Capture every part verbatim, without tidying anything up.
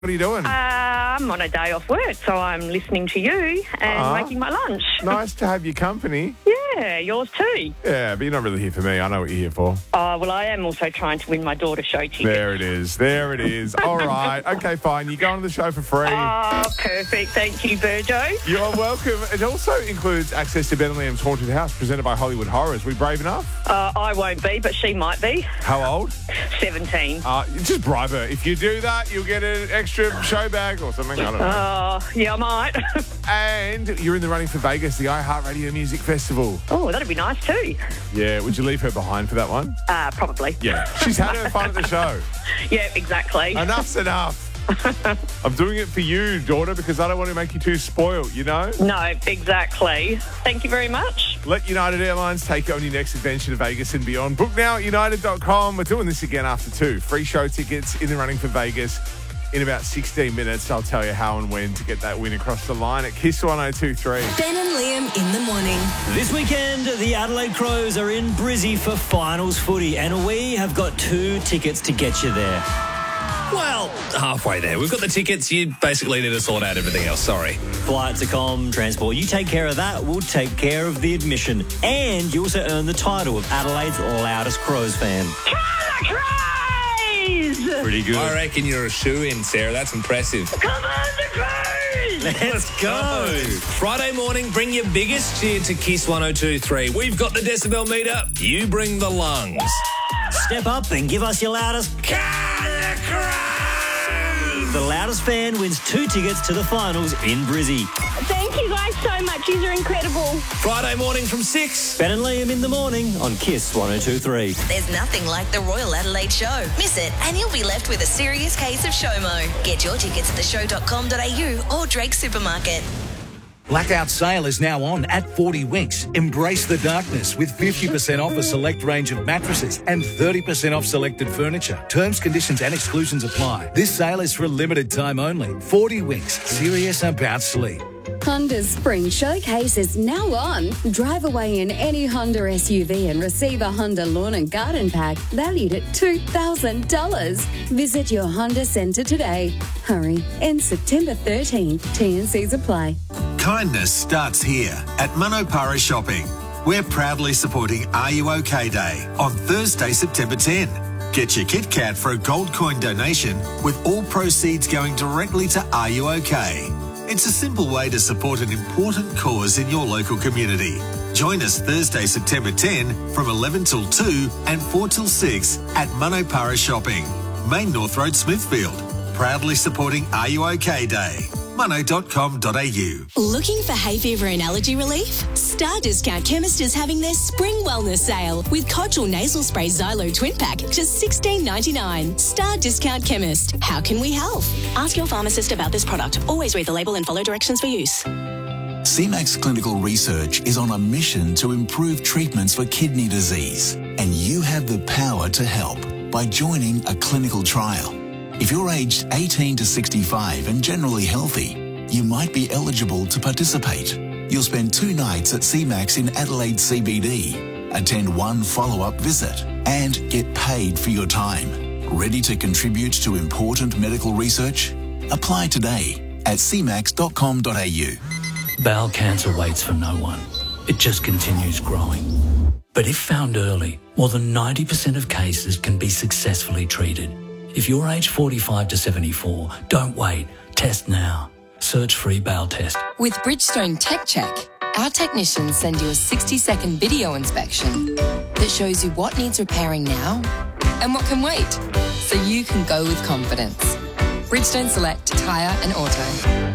What are you doing? Uh, I'm on a day off work, so I'm listening to you and Uh-huh. making my lunch. Nice to have your company. Yeah, yours too. Yeah, but you're not really here for me. I know what you're here for. Oh, well, I am also trying to win my daughter's show ticket. There it is. There it is. All right. Okay, fine. You go on the show for free. Oh, perfect. Thank you, Virgo. You're welcome. It also includes access to Ben and Liam's Haunted House, presented by Hollywood Horrors. We brave enough? Uh, I won't be, but she might be. How old? seventeen. Uh, just bribe her. If you do that, you'll get an extra show bag or something. I don't know. Oh, yeah, I might. And you're in the running for Vegas, the iHeartRadio Music Festival. Oh, that'd be nice too. Yeah, would you leave her behind for that one? Uh, probably. Yeah. She's had her fun at the show. Yeah, exactly. Enough's enough. I'm doing it for you, daughter, because I don't want to make you too spoiled, you know? No, exactly. Thank you very much. Let United Airlines take you on your next adventure to Vegas and beyond. Book now at united dot com. We're doing this again after two. Free show tickets in the running for Vegas. In about sixteen minutes, I'll tell you how and when to get that win across the line at Kiss one oh two three. Ben and Liam in the morning. This weekend, the Adelaide Crows are in Brizzy for finals footy, and we have got two tickets to get you there. Well, halfway there. We've got the tickets. You basically need to sort out everything else. Sorry. Flights, accom, transport. You take care of that, we'll take care of the admission. And you also earn the title of Adelaide's loudest Crows fan. Come on, Crows! Pretty good. I reckon you're a shoo-in, Sarah. That's impressive. Come on, the Crows! Let's go. Friday morning, bring your biggest cheer to Kiss one oh two three. We've got the decibel meter. You bring the lungs. Step up and give us your loudest. The loudest fan wins two tickets to the finals in Brizzy. Thank you guys so much. You are incredible. Friday morning from six. Ben and Liam in the morning on Kiss one oh two three. There's nothing like the Royal Adelaide Show. Miss it and you'll be left with a serious case of SHOMO. Get your tickets at the show dot com dot a u or Drake Supermarket. Blackout sale is now on at forty Winks. Embrace the darkness with fifty percent off a select range of mattresses and thirty percent off selected furniture. Terms, conditions and exclusions apply. This sale is for a limited time only. forty Winks. Serious about sleep. Honda's Spring Showcase is now on. Drive away in any Honda S U V and receive a Honda Lawn and Garden Pack valued at two thousand dollars. Visit your Honda Centre today. Hurry. Ends September thirteenth. T and Cs apply. Kindness starts here at Manopara Shopping. We're proudly supporting Are You OK Day on Thursday, September tenth. Get your Kit Kat for a gold coin donation with all proceeds going directly to Are You OK? It's a simple way to support an important cause in your local community. Join us Thursday, September tenth from eleven till two and four till six at Manopara Shopping, Main North Road, Smithfield. Proudly supporting Are You OK Day. mono dot com dot a u. Looking for hay fever and allergy relief? Star Discount Chemist is having their spring wellness sale with Codgel Nasal Spray Xylo Twin Pack just sixteen ninety-nine. Star Discount Chemist. How can we help? Ask your pharmacist about this product. Always read the label and follow directions for use. C MAX Clinical Research is on a mission to improve treatments for kidney disease, and you have the power to help by joining a clinical trial. If you're aged eighteen to sixty-five and generally healthy, you might be eligible to participate. You'll spend two nights at C MAX in Adelaide C B D, attend one follow-up visit, and get paid for your time. Ready to contribute to important medical research? Apply today at c max dot com dot a u. Bowel cancer waits for no one. It just continues growing. But if found early, more than ninety percent of cases can be successfully treated. If you're aged forty-five to seventy-four, don't wait. Test now. Search free bowel test. With Bridgestone Tech Check, our technicians send you a sixty second video inspection that shows you what needs repairing now and what can wait, so you can go with confidence. Bridgestone Select Tyre and Auto.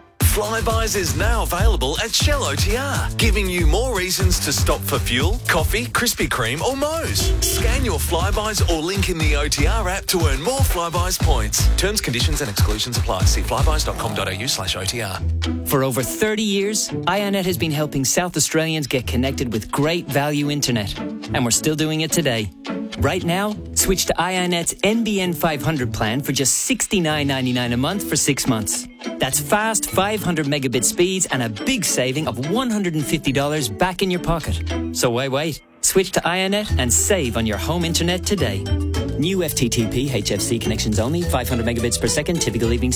Flybuys is now available at Shell O T R, giving you more reasons to stop for fuel, coffee, Krispy Kreme or Moe's. Scan your Flybuys or link in the O T R app to earn more Flybuys points. Terms, conditions and exclusions apply. See flybuys dot com dot a u slash O T R. For over thirty years, iiNet has been helping South Australians get connected with great value internet. And we're still doing it today. Right now, switch to iiNet's N B N five hundred plan for just sixty-nine ninety-nine a month for six months. That's fast five hundred megabit speeds and a big saving of one hundred fifty dollars back in your pocket. So why wait? Switch to iiNet and save on your home internet today. New F T T P H F C connections only, five hundred megabits per second, typical evening